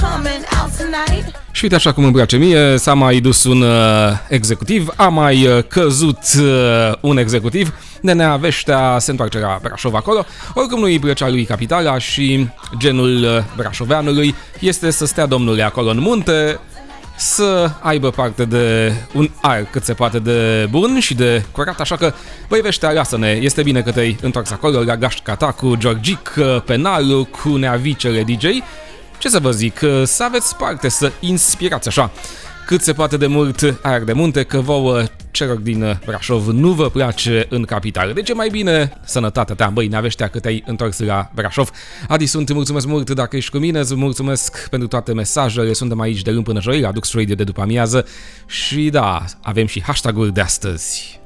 Și uite așa cum îmi place mie, s-a mai dus un executiv, a mai căzut un executiv, Nenea Veștea se întoarce la Brașov acolo, oricum nu îi plăcea lui capitala și genul brașoveanului este să stea domnule acolo în munte, să aibă parte de un aer cât se poate de bun și de curat, așa că, băi Veștea, lasă-ne, este bine că te-ai întors acolo la gașca ta cu Georgic, Penalu, cu Neavicele DJ. Ce să vă zic, să aveți parte, să inspirați așa cât se poate de mult aer de munte, că vouă celor din Brașov nu vă place în capitală. Deci e mai bine sănătatea ta, băi, Neaveștea, că te-ai întors la Brașov. Adi, sunt, mulțumesc mult dacă ești cu mine, îți mulțumesc pentru toate mesajele, suntem aici de luni până joi, la Dux Radio de după amiază și da, avem și hashtag-ul de astăzi.